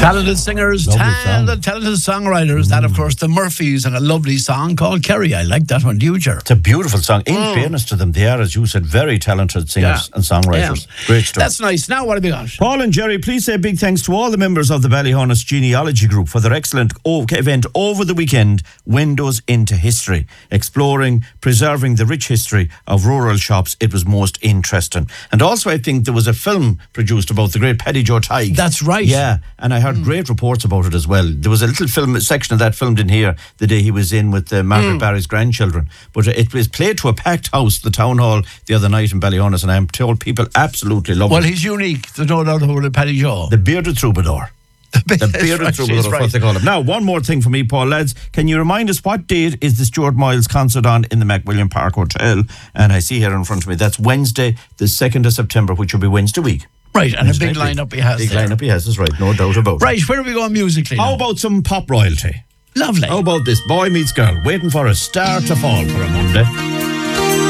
Talented singers, talented songwriters. That, of Mm. course, the Murphys, and a lovely song called Kerry. I like that one. Do you, Ger? It's a beautiful song. In fairness to them, they are, as you said, very talented singers and songwriters. Yeah. Great stuff. That's nice. Now, what have you got? Paul and Jerry, please say big thanks to all the members of the Ballyhonest Genealogy Group for their excellent event over the weekend, Windows into History, exploring, preserving the rich history of rural shops. It was most interesting. And also, I think there was a film produced about the great Paddy Joe Tighe. That's right. Yeah, and I heard great reports about it as well. There was a little film section of that filmed in here the day he was in with Margaret Barry's grandchildren. But it was played to a packed house, the town hall, the other night in Ballyhonest, and I'm told people absolutely love it. Well, he's unique. There's no doubt about it, Paddy Joe. The bearded troubadour. The bearded troubadour, that's what they call him. Now, one more thing for me, Paul, lads. Can you remind us what date is the Stuart Miles concert on in the McWilliam Park Hotel? And I see here in front of me, that's Wednesday, the 2nd of September, which will be Wednesday week. Right, and Wednesday a big lineup he has. Big lineup he has, is right, no doubt about it. Right, where are we going musically How now? about some pop royalty? Lovely. How about this? Boy Meets Girl, waiting for a star to fall for a Monday.